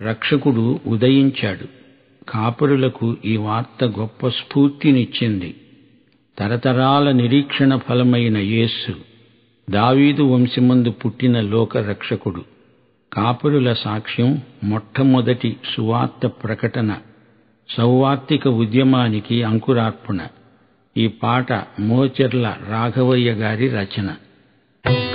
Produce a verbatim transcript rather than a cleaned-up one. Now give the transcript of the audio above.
రక్షకుడు ఉదయించాడు. కాపరులకు ఈ వార్త గొప్ప స్ఫూర్తినిచ్చింది. తరతరాల నిరీక్షణ ఫలమైన యేసు దావీదు వంశమందు పుట్టిన లోక రక్షకుడు. కాపరుల సాక్ష్యం మొట్టమొదటి సువార్త ప్రకటన, సౌవార్తిక ఉద్యమానికి అంకురార్పణ. ఈ పాట మోచెర్ల రాఘవయ్య గారి రచన.